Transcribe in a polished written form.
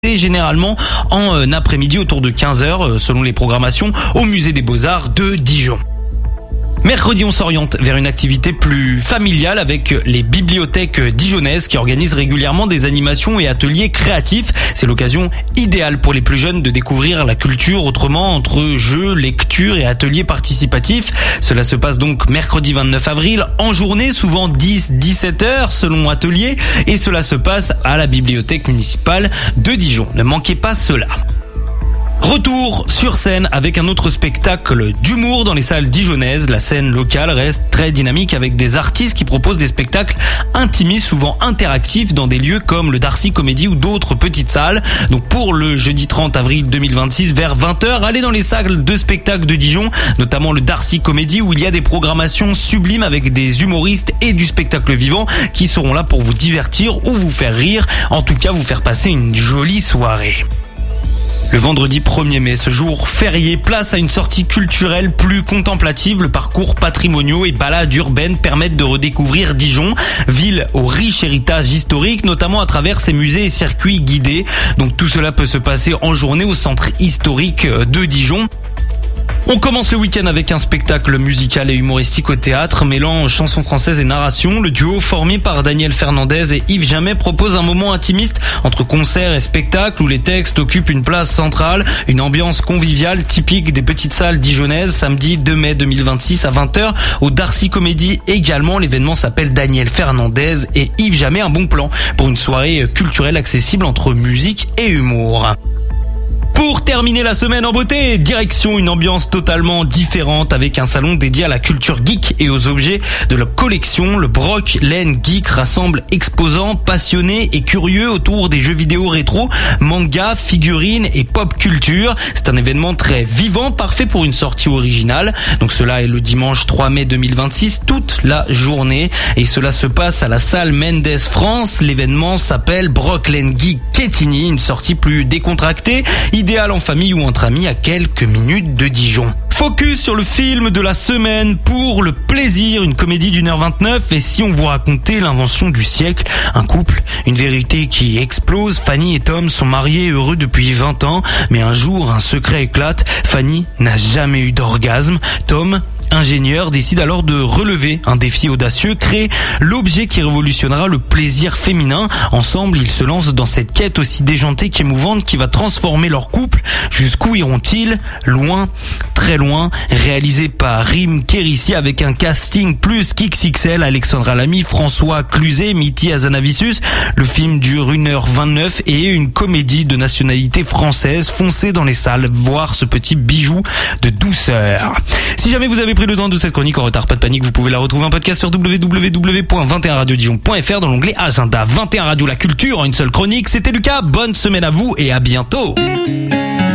Et généralement en après-midi autour de 15h selon les programmations au musée des Beaux-Arts de Dijon. Mercredi, on s'oriente vers une activité plus familiale avec les bibliothèques dijonnaises qui organisent régulièrement des animations et ateliers créatifs. C'est l'occasion idéale pour les plus jeunes de découvrir la culture autrement entre jeux, lecture et ateliers participatifs. Cela se passe donc mercredi 29 avril en journée, souvent 10-17 heures selon atelier, et cela se passe à la bibliothèque municipale de Dijon. Ne manquez pas cela. Retour sur scène avec un autre spectacle d'humour dans les salles dijonnaises. La scène locale reste très dynamique avec des artistes qui proposent des spectacles intimistes, souvent interactifs dans des lieux comme le Darcy Comédie ou d'autres petites salles. Donc pour le jeudi 30 avril 2026 vers 20h, allez dans les salles de spectacle de Dijon, notamment le Darcy Comédie où il y a des programmations sublimes avec des humoristes et du spectacle vivant qui seront là pour vous divertir ou vous faire rire, en tout cas vous faire passer une jolie soirée. Le vendredi 1er mai, ce jour férié, place à une sortie culturelle plus contemplative. Le parcours patrimoniaux et balades urbaines permettent de redécouvrir Dijon, ville au riche héritage historique, notamment à travers ses musées et circuits guidés. Donc tout cela peut se passer en journée au centre historique de Dijon. On commence le week-end avec un spectacle musical et humoristique au théâtre, mêlant chansons françaises et narration. Le duo formé par Daniel Fernandez et Yves Jamais propose un moment intimiste entre concert et spectacle où les textes occupent une place centrale, une ambiance conviviale typique des petites salles dijonnaises. Samedi 2 mai 2026 à 20h au Darcy Comédie également. L'événement s'appelle Daniel Fernandez et Yves Jamais, un bon plan pour une soirée culturelle accessible entre musique et humour. Pour terminer la semaine en beauté, direction une ambiance totalement différente avec un salon dédié à la culture geek et aux objets de la collection. Le Broc Laine Geek rassemble exposants, passionnés et curieux autour des jeux vidéo rétro, manga, figurines et pop culture. C'est un événement très vivant, parfait pour une sortie originale. Donc cela est le dimanche 3 mai 2026, toute la journée. Et cela se passe à la salle Mendes France. L'événement s'appelle Broc Laine Geek Quetigny, une sortie plus décontractée, idéal en famille ou entre amis à quelques minutes de Dijon. Focus sur le film de la semaine pour le plaisir, une comédie d'1h29 et si on vous racontait l'invention du siècle, un couple, une vérité qui explose. Fanny et Tom sont mariés et heureux depuis 20 ans, mais un jour un secret éclate. Fanny n'a jamais eu d'orgasme. Tom, ingénieur, décide alors de relever un défi audacieux, créer l'objet qui révolutionnera le plaisir féminin. Ensemble, ils se lancent dans cette quête aussi déjantée qu'émouvante qui va transformer leur couple. Jusqu'où iront-ils? Loin, très loin. Réalisé par Rim Kérissi avec un casting plus qu'XXL, Alexandra Lamy, François Cluzet, Mitty Hazanavicius. Le film dure 1h29 et est une comédie de nationalité française. Foncez dans les salles voir ce petit bijou de douceur. Si jamais vous avez pris le temps de cette chronique en retard, pas de panique, vous pouvez la retrouver en podcast sur www.21radiodijon.fr dans l'onglet Agenda. 21 Radio, la culture en une seule chronique. C'était Lucas, bonne semaine à vous et à bientôt.